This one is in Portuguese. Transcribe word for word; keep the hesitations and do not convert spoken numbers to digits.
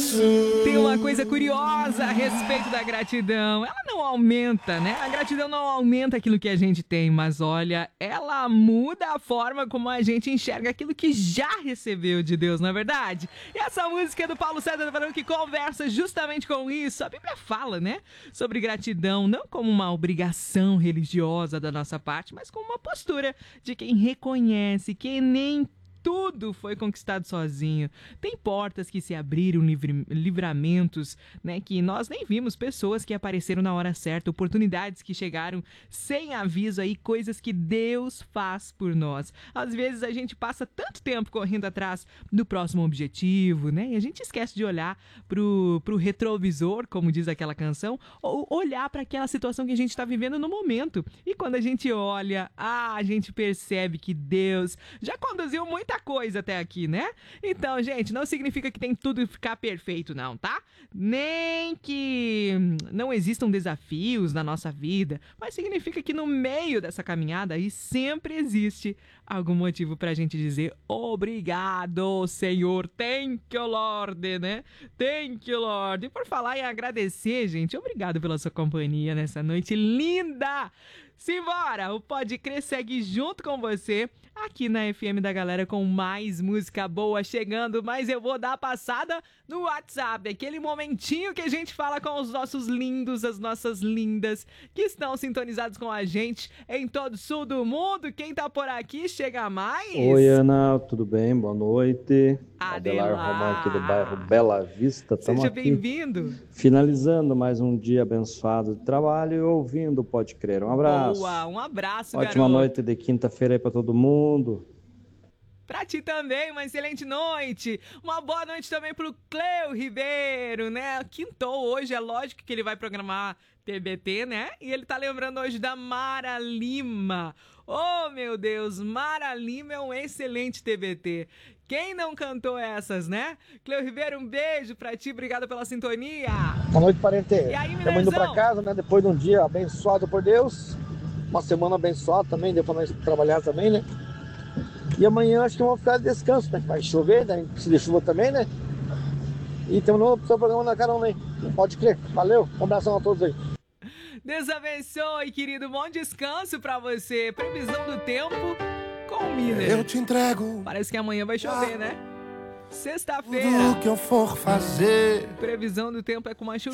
Tem uma coisa curiosa a respeito da gratidão. Ela não aumenta, né? A gratidão não aumenta aquilo que a gente tem, mas olha, ela muda a forma como a gente enxerga aquilo que já recebeu de Deus, não é verdade? E essa música é do Paulo César Varão que conversa justamente com isso. A Bíblia fala, né? Sobre gratidão, não como uma obrigação religiosa da nossa parte, mas como uma postura de quem reconhece que nem tudo foi conquistado sozinho. Tem portas que se abriram, livre, livramentos, né, que nós nem vimos, pessoas que apareceram na hora certa, oportunidades que chegaram sem aviso aí, coisas que Deus faz por nós. Às vezes a gente passa tanto tempo correndo atrás do próximo objetivo, né, e a gente esquece de olhar pro, pro retrovisor, como diz aquela canção, ou olhar para aquela situação que a gente está vivendo no momento. E quando a gente olha, ah, a gente percebe que Deus já conduziu muito muita coisa até aqui, né? Então, gente, não significa que tem tudo ficar perfeito, não, tá? Nem que não existam desafios na nossa vida, mas significa que no meio dessa caminhada aí sempre existe algum motivo pra gente dizer obrigado, Senhor, thank you, Lord, né? Thank you, Lord. E por falar em agradecer, gente, obrigado pela sua companhia nessa noite linda! Simbora! O Pode Crer segue junto com você aqui na F M da Galera com mais música boa chegando, mas eu vou dar a passada no WhatsApp, aquele momentinho que a gente fala com os nossos lindos, as nossas lindas que estão sintonizados com a gente em todo o sul do mundo. Quem tá por aqui, chega mais. Oi, Ana, tudo bem? Boa noite. Adelar. Adelar Romão aqui do bairro Bela Vista. Tamo Seja aqui bem-vindo. finalizando mais um dia abençoado de trabalho e ouvindo o Pode Crer. Um abraço. Boa, um abraço, Ótima garoto. noite de quinta-feira aí pra todo mundo. Pra ti também, uma excelente noite. Uma boa noite também pro Cleo Ribeiro, né? Quintou hoje, é lógico que ele vai programar T B T, né? E ele tá lembrando hoje da Mara Lima. Oh, meu Deus, Mara Lima é um excelente T B T. Quem não cantou essas, né? Cleo Ribeiro, um beijo pra ti, obrigado pela sintonia. Boa noite, parente. E aí, Estamos indo pra casa, né? Depois de um dia abençoado por Deus. Uma semana abençoada também, deu pra nós trabalhar também, né? E amanhã acho que vamos ficar de descanso, né? Vai chover, né? Precisa de chuva também, né? E temos um novo programa na Carona aí. Pode crer. Valeu. Um abração a todos aí. Deus abençoe, querido. Bom descanso pra você. Previsão do tempo com o Miller. Eu te entrego. Parece que amanhã vai chover, né? Sexta-feira. Tudo que eu for fazer. Previsão do tempo é com uma chuva.